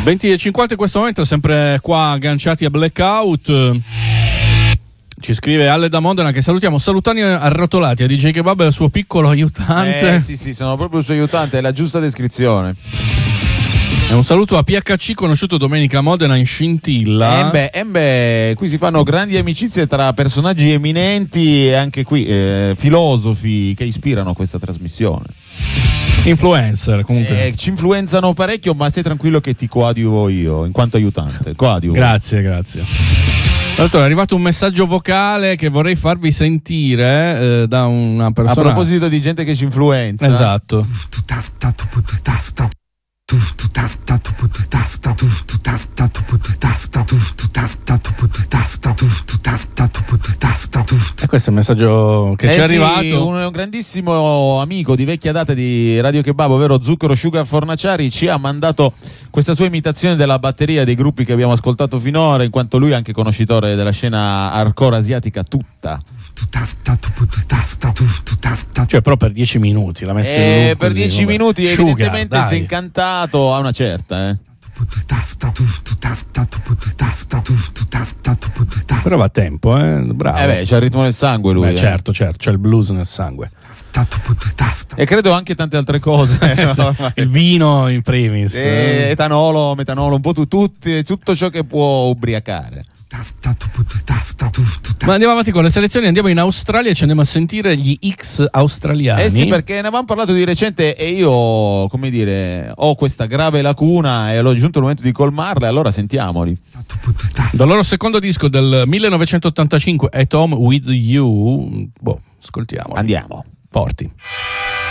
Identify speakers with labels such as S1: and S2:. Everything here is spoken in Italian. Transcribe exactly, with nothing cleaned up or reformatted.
S1: venti e cinquanta in questo momento, sempre qua agganciati a Blackout. Ci scrive Ale da Modena, che salutiamo. Salutani arrotolati a D J Kebab e al suo piccolo aiutante.
S2: Eh sì sì, sono proprio il suo aiutante, è la giusta descrizione.
S1: E un saluto a P H C, conosciuto domenica a Modena in scintilla.
S2: Eh beh, eh beh, qui si fanno grandi amicizie tra personaggi eminenti e anche qui eh, filosofi che ispirano questa trasmissione.
S1: Influencer, comunque.
S2: Eh, ci influenzano parecchio, ma stai tranquillo che ti coadiuvo io in quanto aiutante. Coadiuvo.
S1: Grazie, grazie. Allora, è arrivato un messaggio vocale che vorrei farvi sentire eh, da una persona.
S2: A proposito di gente che ci influenza.
S1: Esatto. E questo è il messaggio che
S2: eh
S1: ci è
S2: sì,
S1: arrivato.
S2: Un, un grandissimo amico di vecchia data di Radio Kebab, ovvero Zucchero Sugar Fornaciari, ci ha mandato questa sua imitazione della batteria dei gruppi che abbiamo ascoltato finora, in quanto lui è anche conoscitore della scena hardcore asiatica tutta.
S1: Cioè, però per dieci minuti l'ha messo in
S2: Eh,
S1: loop
S2: per
S1: così,
S2: dieci
S1: vabbè.
S2: minuti
S1: Sugar,
S2: evidentemente
S1: dai.
S2: si è incantato a una certa, eh.
S1: Però va a tempo, eh? Bravo.
S2: Eh beh, c'ha il ritmo nel sangue lui.
S1: Beh,
S2: eh.
S1: certo, certo, c'è il blues nel sangue.
S2: E credo anche tante altre cose.
S1: Il vino in primis.
S2: Eh, etanolo, metanolo, un po' tu, tutti, tutto ciò che può ubriacare.
S1: Ma andiamo avanti con le selezioni, andiamo in Australia e ci andiamo a sentire gli X australiani.
S2: Eh sì, perché ne avevamo parlato di recente e io, come dire, ho questa grave lacuna e l'ho giunto il momento di colmarla, e allora sentiamoli.
S1: Dal loro secondo disco del millenovecentottantacinque, At Home With You, boh, ascoltiamolo.
S2: Andiamo.
S1: Forti.